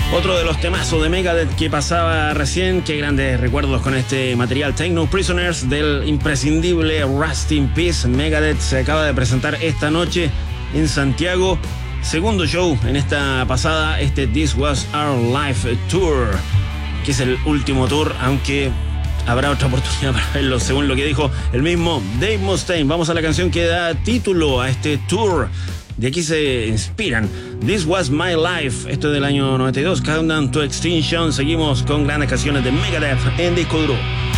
Otro de los temazos de Megadeth que pasaba recién. Qué grandes recuerdos con este material. Take No Prisoners del imprescindible Rust in Peace. Megadeth se acaba de presentar esta noche en Santiago. Segundo show en esta pasada, This Was Our Life Tour, que es el último tour, aunque habrá otra oportunidad para verlo, según lo que dijo el mismo Dave Mustaine. Vamos a la canción que da título a este tour. De aquí se inspiran. This Was My Life. Esto es del año 92. Countdown to Extinction. Seguimos con grandes canciones de Megadeth en disco duro.